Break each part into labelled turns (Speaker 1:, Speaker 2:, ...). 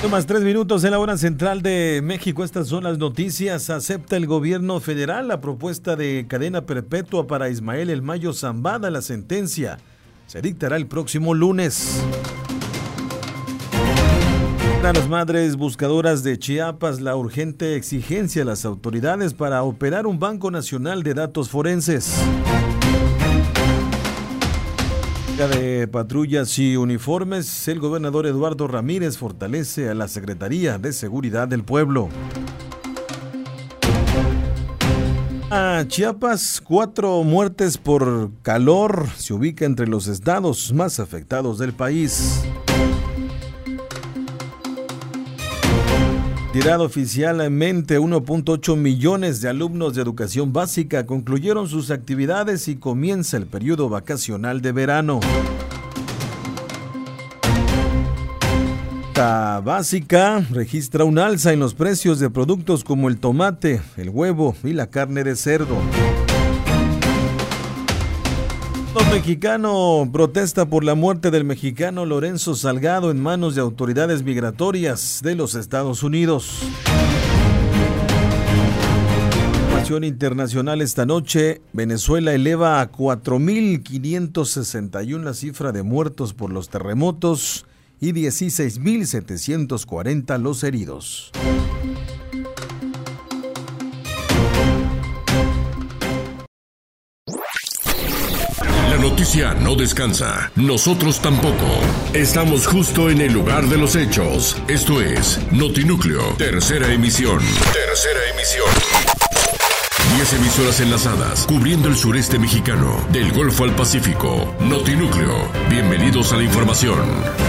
Speaker 1: Más 3 minutos en la hora central de México. Estas son las noticias. Acepta el gobierno federal la propuesta de cadena perpetua para Ismael El Mayo Zambada. La sentencia se dictará el próximo lunes. A las madres buscadoras de Chiapas la urgente exigencia de las autoridades para operar un Banco Nacional de Datos Forenses. De patrullas y uniformes, el gobernador Eduardo Ramírez fortalece a la Secretaría de Seguridad del Pueblo. A Chiapas, 4 muertes por calor, se ubica entre los estados más afectados del país. Retirado oficialmente, 1.8 millones de alumnos de educación básica concluyeron sus actividades y comienza el periodo vacacional de verano. La básica registra un alza en los precios de productos como el tomate, el huevo y la carne de cerdo. El mexicano protesta por la muerte del mexicano Lorenzo Salgado en manos de autoridades migratorias de los Estados Unidos. Información internacional esta noche, Venezuela eleva a 4.561 la cifra de muertos por los terremotos y 16.740 los heridos.
Speaker 2: La noticia no descansa, nosotros tampoco. Estamos justo en el lugar de los hechos. Esto es Notinúcleo, tercera emisión. 10 emisoras enlazadas, cubriendo el sureste mexicano, del Golfo al Pacífico. Notinúcleo, bienvenidos a la información.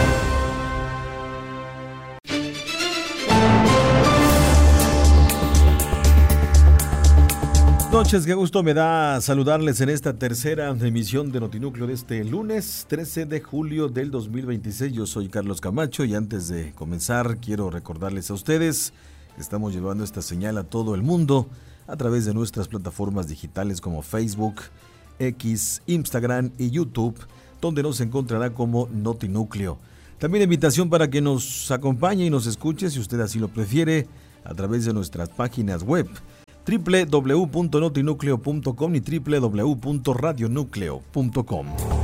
Speaker 1: Buenas noches, qué gusto me da saludarles en esta tercera emisión de Notinúcleo de este lunes 13 de julio del 2026. Yo soy Carlos Camacho y antes de comenzar quiero recordarles a ustedes que estamos llevando esta señal a todo el mundo a través de nuestras plataformas digitales como Facebook, X, Instagram y YouTube, donde nos encontrará como Notinúcleo. También invitación para que nos acompañe y nos escuche, si usted así lo prefiere, a través de nuestras páginas web www.notinucleo.com y www.radionucleo.com.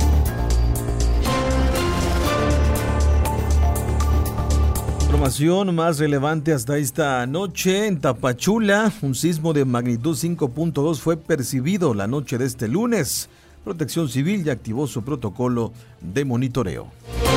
Speaker 1: Información más relevante hasta esta noche. En Tapachula, un sismo de magnitud 5.2 fue percibido la noche de este lunes. Protección Civil ya activó su protocolo de monitoreo.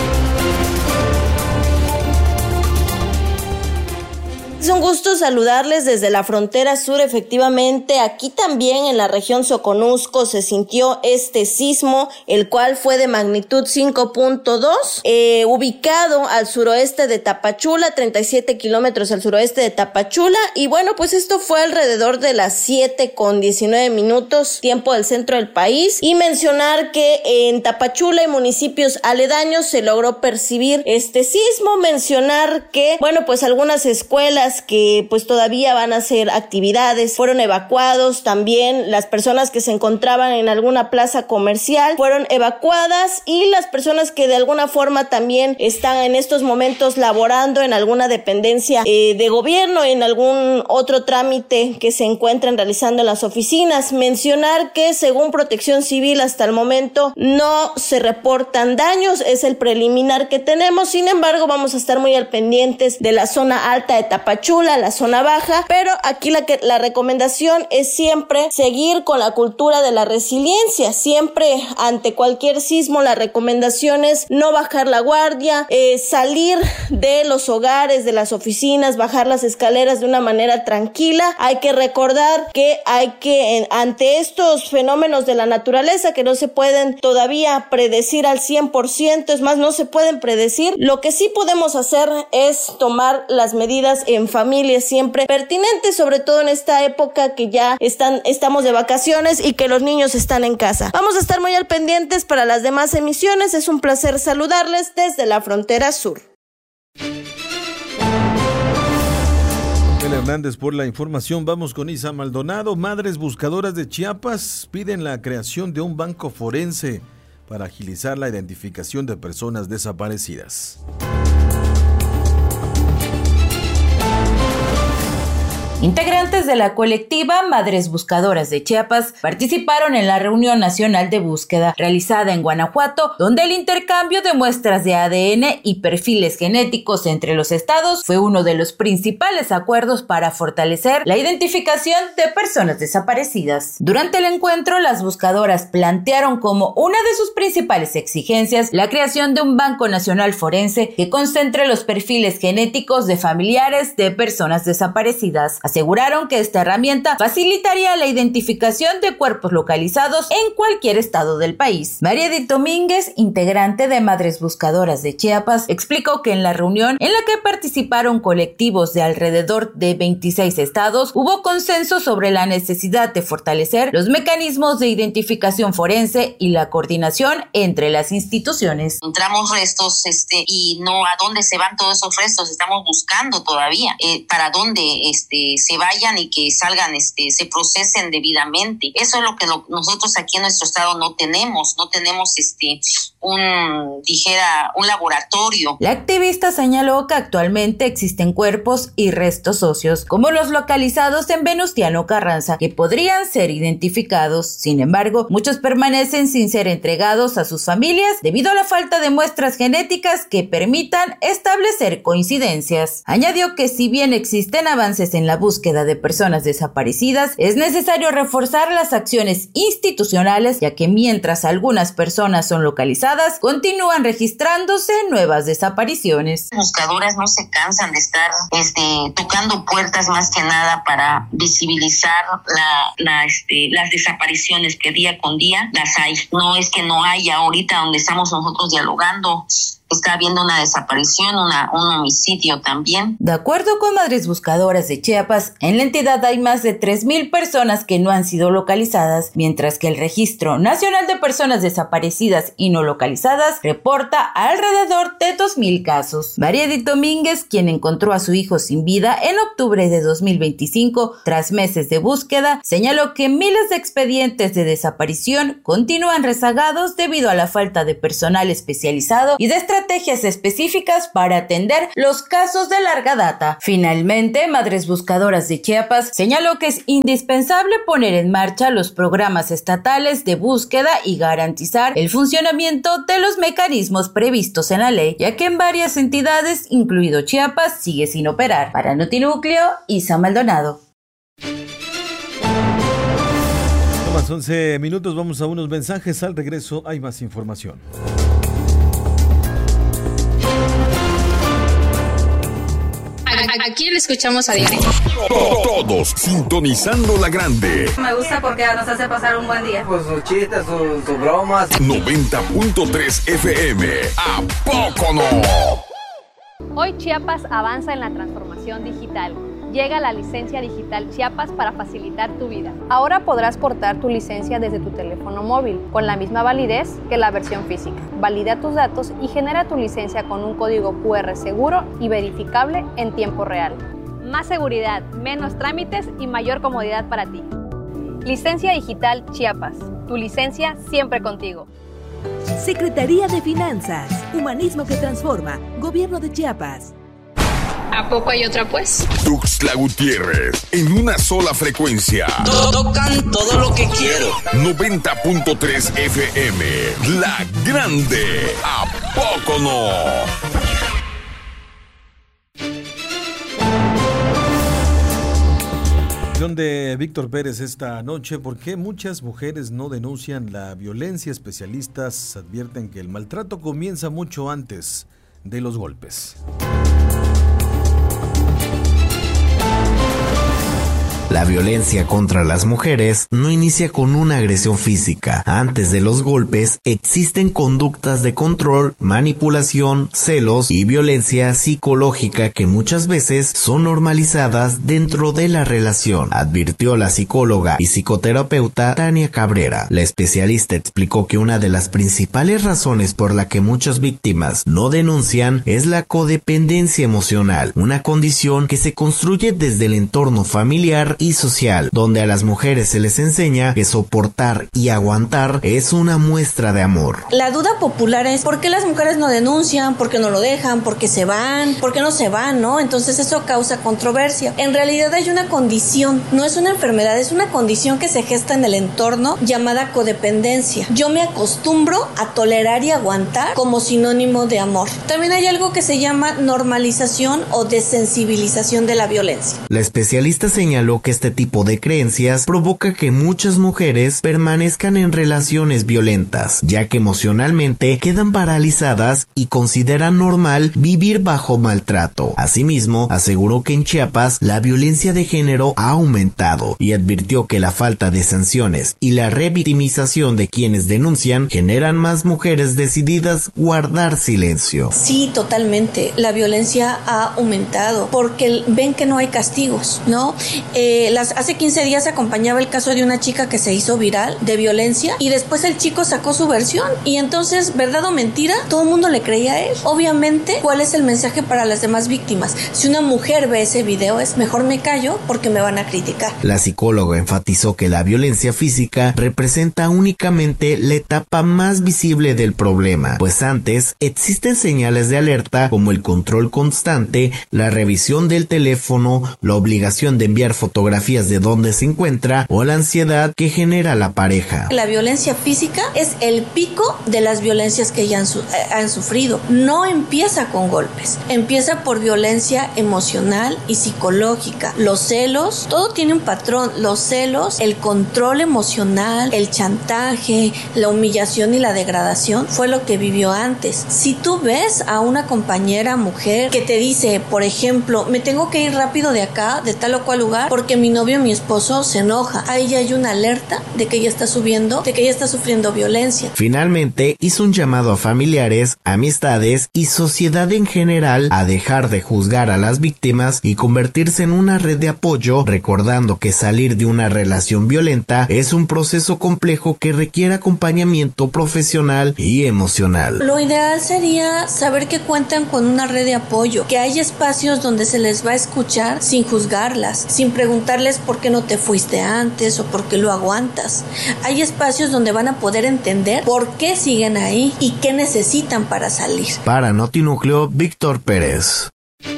Speaker 3: Es un gusto saludarles desde la frontera sur. Efectivamente, aquí también en la región Soconusco se sintió este sismo, el cual fue de magnitud 5.2, ubicado al suroeste de Tapachula, 37 kilómetros al suroeste de Tapachula. Y bueno, pues esto fue alrededor de las 7:19, tiempo del centro del país. Y mencionar que en Tapachula y municipios aledaños se logró percibir este sismo. Mencionar que, bueno, pues algunas escuelas que pues todavía van a hacer actividades fueron evacuados. También las personas que se encontraban en alguna plaza comercial fueron evacuadas, y las personas que de alguna forma también están en estos momentos laborando en alguna dependencia de gobierno, en algún otro trámite que se encuentran realizando en las oficinas. Mencionar que según Protección Civil hasta el momento no se reportan daños, es el preliminar que tenemos. Sin embargo, vamos a estar muy al pendientes de la zona alta de Tapachula, la zona baja, pero aquí la recomendación es siempre seguir con la cultura de la resiliencia. Siempre ante cualquier sismo la recomendación es no bajar la guardia, salir de los hogares, de las oficinas, bajar las escaleras de una manera tranquila. Hay que recordar que ante estos fenómenos de la naturaleza que no se pueden todavía predecir al 100%, es más, no se pueden predecir, lo que sí podemos hacer es tomar las medidas en familia siempre pertinentes, sobre todo en esta época que ya estamos de vacaciones y que los niños están en casa. Vamos a estar muy al pendientes para las demás emisiones. Es un placer saludarles desde la frontera sur.
Speaker 1: Hernández por la información. Vamos con Isa Maldonado. Madres buscadoras de Chiapas piden la creación de un banco forense para agilizar la identificación de personas desaparecidas.
Speaker 4: Integrantes de la colectiva Madres Buscadoras de Chiapas participaron en la reunión nacional de búsqueda realizada en Guanajuato, donde el intercambio de muestras de ADN y perfiles genéticos entre los estados fue uno de los principales acuerdos para fortalecer la identificación de personas desaparecidas. Durante el encuentro, las buscadoras plantearon como una de sus principales exigencias la creación de un Banco Nacional Forense que concentre los perfiles genéticos de familiares de personas desaparecidas. Aseguraron que esta herramienta facilitaría la identificación de cuerpos localizados en cualquier estado del país. María Edith Domínguez, integrante de Madres Buscadoras de Chiapas, explicó que en la reunión en la que participaron colectivos de alrededor de 26 estados, hubo consenso sobre la necesidad de fortalecer los mecanismos de identificación forense y la coordinación entre las instituciones.
Speaker 5: Encontramos restos y no a dónde se van todos esos restos, estamos buscando todavía para dónde se vayan y que salgan, se procesen debidamente. Eso es lo que nosotros aquí en nuestro estado no tenemos un laboratorio.
Speaker 4: La activista señaló que actualmente existen cuerpos y restos óseos, como los localizados en Venustiano Carranza, que podrían ser identificados. Sin embargo, muchos permanecen sin ser entregados a sus familias debido a la falta de muestras genéticas que permitan establecer coincidencias. Añadió que si bien existen avances en la búsqueda de personas desaparecidas, es necesario reforzar las acciones institucionales, ya que mientras algunas personas son localizadas, continúan registrándose nuevas desapariciones.
Speaker 5: Buscadoras no se cansan de estar tocando puertas, más que nada para visibilizar las desapariciones que día con día las hay. No es que no haya ahorita donde estamos nosotros dialogando. Está habiendo una desaparición, un homicidio también.
Speaker 4: De acuerdo con Madres Buscadoras de Chiapas, en la entidad hay más de 3,000 personas que no han sido localizadas, mientras que el Registro Nacional de Personas Desaparecidas y No Localizadas reporta alrededor de 2,000 casos. María Edith Domínguez, quien encontró a su hijo sin vida en octubre de 2025, tras meses de búsqueda, señaló que miles de expedientes de desaparición continúan rezagados debido a la falta de personal especializado y de estrategias específicas para atender los casos de larga data. Finalmente, Madres Buscadoras de Chiapas señaló que es indispensable poner en marcha los programas estatales de búsqueda y garantizar el funcionamiento de los mecanismos previstos en la ley, ya que en varias entidades, incluido Chiapas, sigue sin operar. Para Notinúcleo, Isa Maldonado.
Speaker 1: Más 11 minutos, vamos a unos mensajes. Al regreso hay más información.
Speaker 6: Aquí le escuchamos a diario.
Speaker 2: Todos sintonizando la grande.
Speaker 7: Me gusta porque nos hace pasar un buen día.
Speaker 8: Pues sus chistes, sus bromas.
Speaker 2: 90.3 FM. ¿A poco no?
Speaker 9: Hoy Chiapas avanza en la transformación digital. Llega la licencia digital Chiapas para facilitar tu vida. Ahora podrás portar tu licencia desde tu teléfono móvil, con la misma validez que la versión física. Valida tus datos y genera tu licencia con un código QR seguro y verificable en tiempo real. Más seguridad, menos trámites y mayor comodidad para ti. Licencia digital Chiapas. Tu licencia siempre contigo.
Speaker 10: Secretaría de Finanzas. Humanismo que transforma. Gobierno de Chiapas.
Speaker 6: ¿A poco hay otra pues?
Speaker 2: Tuxtla Gutiérrez, en una sola frecuencia.
Speaker 11: Tocan todo lo que quiero.
Speaker 2: 90.3 FM, La Grande. ¿A poco no?
Speaker 1: De Víctor Pérez esta noche, ¿por qué muchas mujeres no denuncian la violencia? Especialistas advierten que el maltrato comienza mucho antes de los golpes.
Speaker 12: La violencia contra las mujeres no inicia con una agresión física. Antes de los golpes existen conductas de control, manipulación, celos y violencia psicológica que muchas veces son normalizadas dentro de la relación, advirtió la psicóloga y psicoterapeuta Tania Cabrera. La especialista explicó que una de las principales razones por la que muchas víctimas no denuncian es la codependencia emocional, una condición que se construye desde el entorno familiar y social, donde a las mujeres se les enseña que soportar y aguantar es una muestra de amor.
Speaker 13: La duda popular es ¿por qué las mujeres no denuncian? ¿Por qué no lo dejan? ¿Por qué se van? ¿Por qué no se van? ¿No? Entonces eso causa controversia. En realidad hay una condición, no es una enfermedad, es una condición que se gesta en el entorno llamada codependencia. Yo me acostumbro a tolerar y aguantar como sinónimo de amor. También hay algo que se llama normalización o desensibilización de la violencia.
Speaker 12: La especialista señaló que este tipo de creencias provoca que muchas mujeres permanezcan en relaciones violentas, ya que emocionalmente quedan paralizadas y consideran normal vivir bajo maltrato. Asimismo, aseguró que en Chiapas la violencia de género ha aumentado y advirtió que la falta de sanciones y la revictimización de quienes denuncian generan más mujeres decididas guardar silencio.
Speaker 13: Sí, totalmente. La violencia ha aumentado porque ven que no hay castigos, ¿no? Hace 15 días acompañaba el caso de una chica que se hizo viral de violencia y después el chico sacó su versión y entonces, verdad o mentira, todo el mundo le creía a él. Obviamente, ¿cuál es el mensaje para las demás víctimas? Si una mujer ve ese video, es mejor me callo porque me van a criticar.
Speaker 12: La psicóloga enfatizó que la violencia física representa únicamente la etapa más visible del problema, pues antes existen señales de alerta como el control constante, la revisión del teléfono, la obligación de enviar fotografías de dónde se encuentra o la ansiedad que genera la pareja.
Speaker 13: La violencia física es el pico de las violencias que ya han sufrido. No empieza con golpes, empieza por violencia emocional y psicológica. Los celos, todo tiene un patrón. Los celos, el control emocional, el chantaje, la humillación y la degradación fue lo que vivió antes. Si tú ves a una compañera mujer que te dice, por ejemplo, me tengo que ir rápido de acá, de tal o cual lugar, porque mi novio o mi esposo se enoja, ahí ya hay una alerta de que ella está sufriendo violencia.
Speaker 12: Finalmente, hizo un llamado a familiares, amistades y sociedad en general a dejar de juzgar a las víctimas y convertirse en una red de apoyo, recordando que salir de una relación violenta es un proceso complejo que requiere acompañamiento profesional y emocional.
Speaker 13: Lo ideal sería saber que cuentan con una red de apoyo, que hay espacios donde se les va a escuchar sin juzgarlas, sin preguntarles por qué no te fuiste antes o por qué lo aguantas. Hay espacios donde van a poder entender por qué siguen ahí y qué necesitan para salir.
Speaker 12: Para Notinúcleo, Víctor Pérez.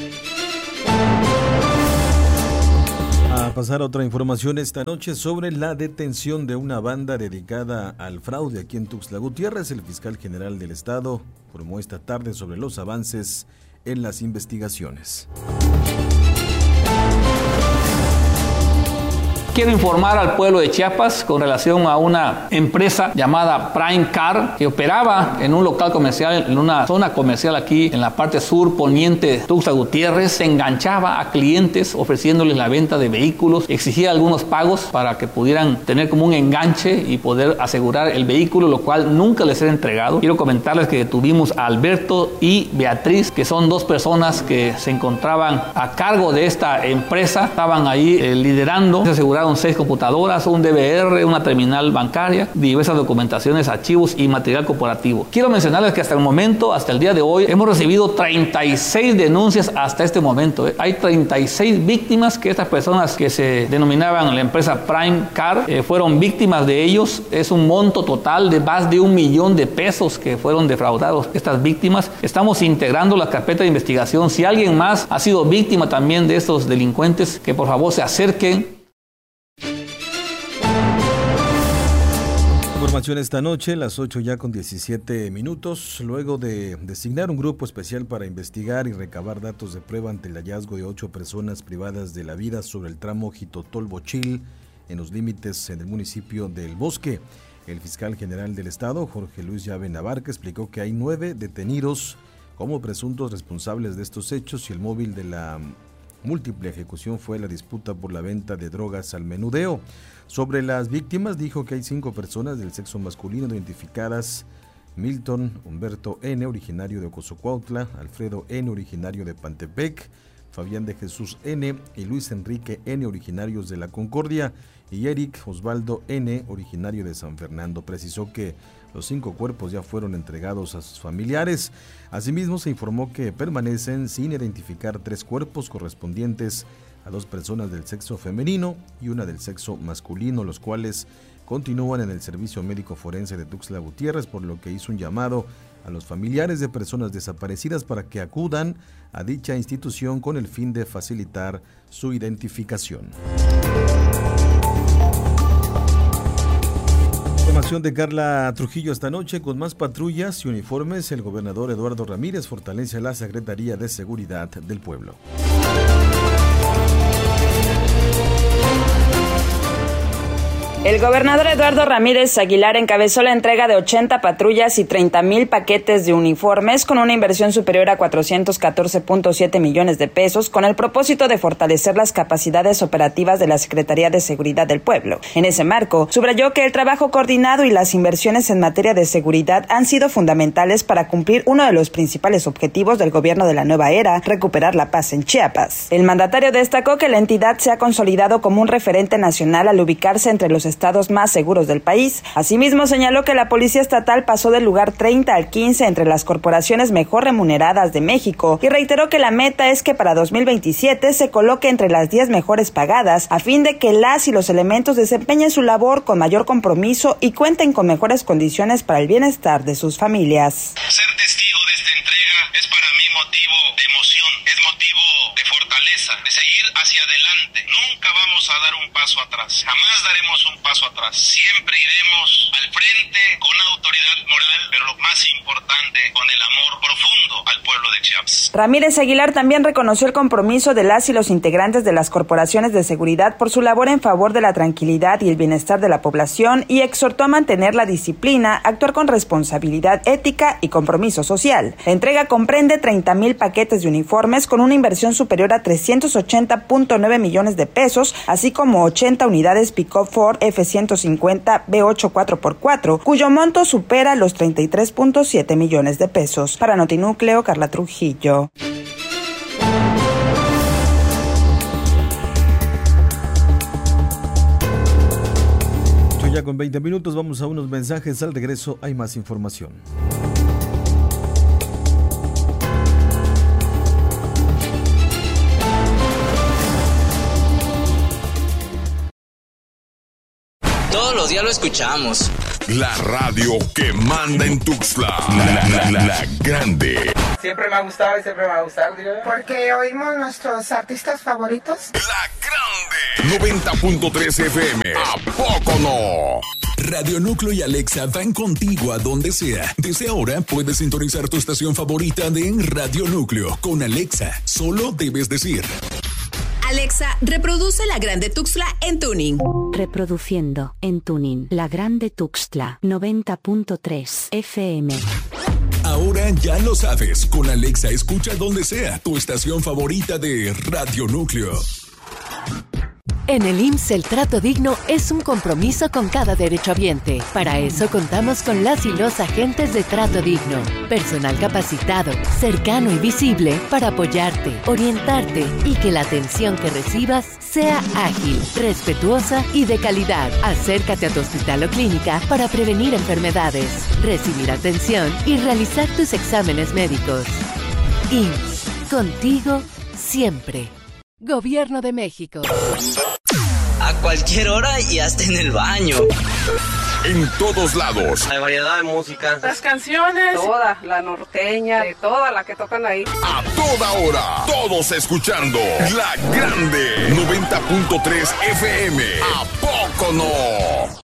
Speaker 1: A pasar a otra información esta noche sobre la detención de una banda dedicada al fraude aquí en Tuxtla Gutiérrez. El fiscal general del estado informó esta tarde sobre los avances en las investigaciones.
Speaker 14: Quiero informar al pueblo de Chiapas con relación a una empresa llamada Prime Car que operaba en un local comercial, en una zona comercial aquí en la parte sur poniente de Tuxtla Gutiérrez. Se enganchaba a clientes ofreciéndoles la venta de vehículos, exigía algunos pagos para que pudieran tener como un enganche y poder asegurar el vehículo, lo cual nunca les era entregado. Quiero comentarles que detuvimos a Alberto y Beatriz, que son dos personas que se encontraban a cargo de esta empresa, estaban ahí liderando. Se aseguraron 6 computadoras, un DVR, una terminal bancaria, diversas documentaciones, archivos y material corporativo. Quiero mencionarles que hasta el momento, hasta el día de hoy, hemos recibido 36 denuncias hasta este momento. Hay 36 víctimas que estas personas que se denominaban la empresa Prime Car fueron víctimas de ellos. Es un monto total de más de 1 millón de pesos que fueron defraudados estas víctimas. Estamos integrando la carpeta de investigación. Si alguien más ha sido víctima también de estos delincuentes, que por favor se acerquen.
Speaker 1: Información esta noche, las 8 ya con 17 minutos, luego de designar un grupo especial para investigar y recabar datos de prueba ante el hallazgo de 8 personas privadas de la vida sobre el tramo Jitotol-Bochil, en los límites en el municipio del Bosque. El fiscal general del estado, Jorge Luis Llave Navarca, explicó que hay 9 detenidos como presuntos responsables de estos hechos y el móvil de la múltiple ejecución fue la disputa por la venta de drogas al menudeo. Sobre las víctimas dijo que hay 5 personas del sexo masculino identificadas: Milton Humberto N., originario de Ocosocuautla; Alfredo N., originario de Pantepec; Fabián de Jesús N. y Luis Enrique N., originarios de La Concordia, y Eric Osvaldo N., originario de San Fernando. Precisó que los 5 cuerpos ya fueron entregados a sus familiares. Asimismo, se informó que permanecen sin identificar 3 cuerpos correspondientes a 2 personas del sexo femenino y una del sexo masculino, los cuales continúan en el Servicio Médico Forense de Tuxtla Gutiérrez, por lo que hizo un llamado a los familiares de personas desaparecidas para que acudan a dicha institución con el fin de facilitar su identificación. Información de Carla Trujillo esta noche. Con más patrullas y uniformes, el gobernador Eduardo Ramírez fortalece la Secretaría de Seguridad del Pueblo.
Speaker 15: El gobernador Eduardo Ramírez Aguilar encabezó la entrega de 80 patrullas y 30,000 paquetes de uniformes con una inversión superior a 414.7 millones de pesos, con el propósito de fortalecer las capacidades operativas de la Secretaría de Seguridad del Pueblo. En ese marco, subrayó que el trabajo coordinado y las inversiones en materia de seguridad han sido fundamentales para cumplir uno de los principales objetivos del gobierno de la nueva era, recuperar la paz en Chiapas. El mandatario destacó que la entidad se ha consolidado como un referente nacional al ubicarse entre los estados más seguros del país. Asimismo, señaló que la Policía Estatal pasó del lugar 30 al 15 entre las corporaciones mejor remuneradas de México y reiteró que la meta es que para 2027 se coloque entre las 10 mejores pagadas a fin de que las y los elementos desempeñen su labor con mayor compromiso y cuenten con mejores condiciones para el bienestar de sus familias.
Speaker 16: Ser testigo de esta entrega es para mí motivo de emoción, es motivo de fortaleza, de seguir hacia adelante. Nunca vamos a dar un paso atrás, jamás daremos un paso atrás. Siempre iremos al frente con autoridad moral, pero lo más importante, con el amor profundo al pueblo de Chiapas.
Speaker 15: Ramírez Aguilar también reconoció el compromiso de las y los integrantes de las corporaciones de seguridad por su labor en favor de la tranquilidad y el bienestar de la población y exhortó a mantener la disciplina, actuar con responsabilidad ética y compromiso social. La entrega comprende 30,000 paquetes de uniformes con una inversión superior a 380.9 millones de pesos, así como 80 unidades Pick-up Ford F-150 B8 4x4, cuyo monto supera los 33.7 millones de pesos. Para Notinúcleo, Carla Trujillo.
Speaker 1: Ya con 20 minutos vamos a unos mensajes. Al regreso hay más información.
Speaker 11: Todos los días lo escuchamos.
Speaker 2: La radio que manda en Tuxtla. La grande.
Speaker 8: Siempre me ha gustado y siempre me va a gustar, digo.
Speaker 17: Porque oímos nuestros artistas favoritos.
Speaker 2: La grande. 90.3 FM. ¿A poco no?
Speaker 18: Radio Núcleo y Alexa van contigo a donde sea. Desde ahora puedes sintonizar tu estación favorita de Radio Núcleo. Con Alexa, solo debes decir:
Speaker 19: Alexa, reproduce La Grande Tuxtla en tuning.
Speaker 20: Reproduciendo en tuning La Grande Tuxtla 90.3 FM.
Speaker 18: Ahora ya lo sabes. Con Alexa escucha donde sea tu estación favorita de Radio Núcleo.
Speaker 21: En el IMSS el trato digno es un compromiso con cada derechohabiente. Para eso contamos con las y los agentes de trato digno. Personal capacitado, cercano y visible para apoyarte, orientarte y que la atención que recibas sea ágil, respetuosa y de calidad. Acércate a tu hospital o clínica para prevenir enfermedades, recibir atención y realizar tus exámenes médicos. IMSS, contigo siempre. Gobierno de México.
Speaker 11: A cualquier hora y hasta en el baño.
Speaker 2: En todos lados.
Speaker 8: Hay variedad de música.
Speaker 7: Las canciones.
Speaker 17: Toda, la norteña, de toda la que tocan ahí.
Speaker 2: A toda hora. Todos escuchando. La grande. 90.3 FM. ¿A poco no?